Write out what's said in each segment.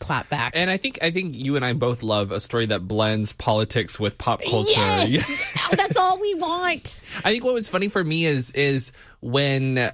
clap back. And I think you and I both love a story that blends politics with pop culture. Yes, that's all we want. I think what was funny for me is when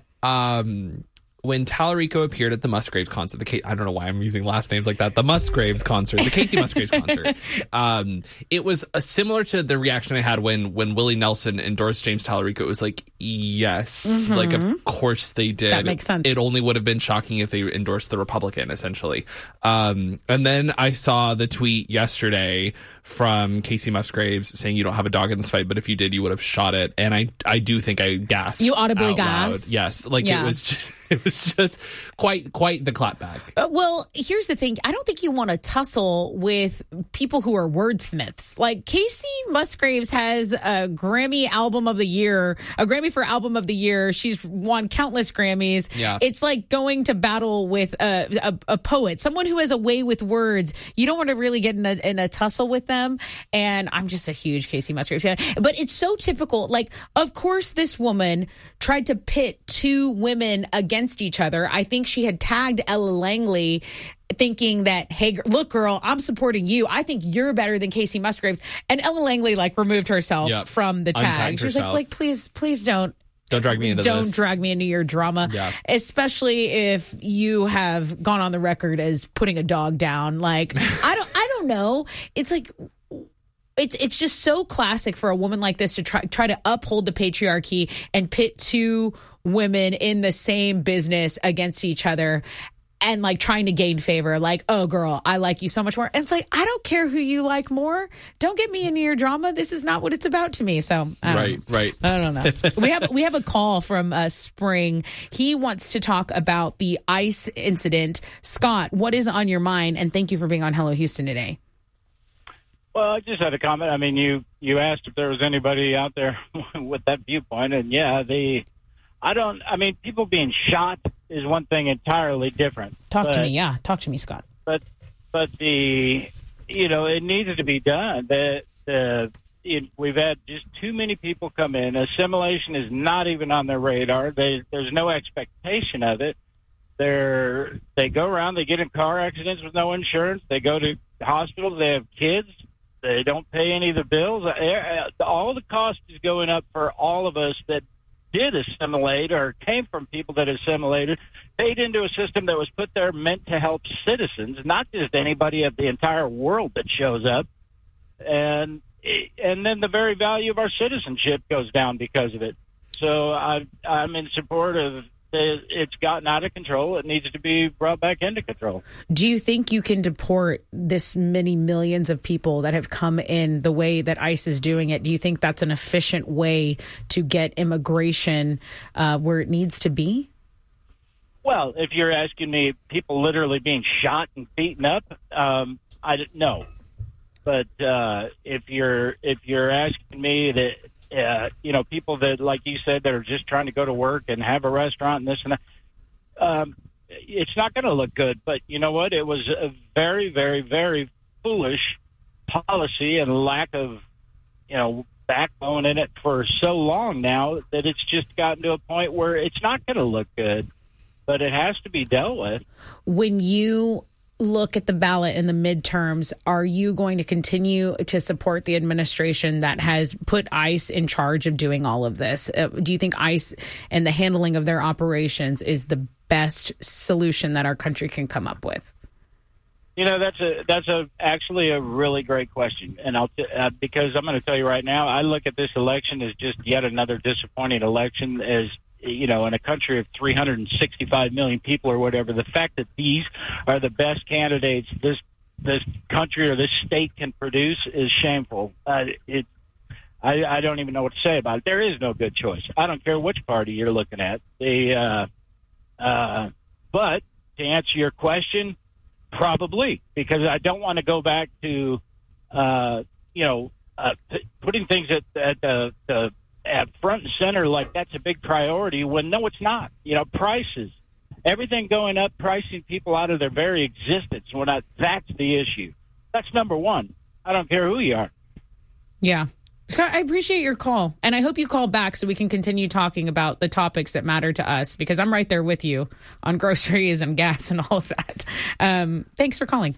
Tallarico appeared at the Musgraves concert, I don't know why I'm using last names like that, the Musgraves concert, the Casey Musgraves concert, it was similar to the reaction I had when Willie Nelson endorsed James Tallarico. It was like, yes, like, of course they did. That makes sense. It only would have been shocking if they endorsed the Republican, essentially. And then I saw the tweet yesterday from Casey Musgraves saying, you don't have a dog in this fight, but if you did, you would have shot it. And I do think I gasped. You audibly out loud. gasped? Yes. Like, yeah. It was just quite the clapback. Well, here's the thing. I don't think you want to tussle with people who are wordsmiths. Like, Casey Musgraves has a Grammy for Album of the Year. She's won countless Grammys. Yeah. It's like going to battle with a poet, someone who has a way with words. You don't want to really get in a tussle with them. And I'm just a huge Casey Musgraves fan. But it's so typical. Like, of course, this woman tried to pit two women against each other. I think she had tagged Ella Langley thinking that, hey, look, girl, I'm supporting you. I think you're better than Casey Musgraves. And Ella Langley, like, removed herself from the tag. She was like, please don't. Don't drag me into this. Don't drag me into your drama, especially if you have gone on the record as putting a dog down. Like, I don't know. It's like, it's just so classic for a woman like this to try to uphold the patriarchy and pit two women in the same business against each other. And, like, trying to gain favor, like, oh, girl, I like you so much more. And it's like, I don't care who you like more. Don't get me into your drama. This is not what it's about to me. So, right. I don't know. We have a call from Spring. He wants to talk about the ICE incident. Scott, what is on your mind? And thank you for being on Hello Houston today. Well, I just had a comment. I mean, you asked if there was anybody out there with that viewpoint. And, people being shot is one thing entirely different. Talk to me, Scott. But it needs to be done. We've had just too many people come in. Assimilation is not even on their radar. There's no expectation of it. They go around, they get in car accidents with no insurance. They go to hospitals, they have kids. They don't pay any of the bills. All the cost is going up for all of us that did assimilate or came from people that assimilated, paid into a system that was put there meant to help citizens, not just anybody of the entire world that shows up. And then the very value of our citizenship goes down because of it. So I'm in support of it's gotten out of control. It needs to be brought back into control. Do you think you can deport this many millions of people that have come in the way that ICE is doing it? Do you think that's an efficient way to get immigration where it needs to be? Well, if you're asking me, people literally being shot and beaten up, I don't know. But if you're asking me that. People that, like you said, that are just trying to go to work and have a restaurant and this and that, it's not going to look good. But you know what? It was a very, very, very foolish policy and lack of, backbone in it for so long now that it's just gotten to a point where it's not going to look good. But it has to be dealt with. When you look at the ballot in the midterms, are you going to continue to support the administration that has put ICE in charge of doing all of this? Do you think ICE and the handling of their operations is the best solution that our country can come up with? That's actually a really great question, and because I'm going to tell you right now, I look at this election as just yet another disappointing election. As in a country of 365 million people or whatever, the fact that these are the best candidates this country or this state can produce is shameful. I don't even know what to say about it. There is no good choice. I don't care which party you're looking at. But to answer your question, probably, because I don't want to go back to putting things at front and center like that's a big priority when no, it's not. Prices, everything going up, pricing people out of their very existence. That's the issue. That's number one. I don't care who you are. Yeah. Scott, I appreciate your call, and I hope you call back so we can continue talking about the topics that matter to us, because I'm right there with you on groceries and gas and all of that. Thanks for calling.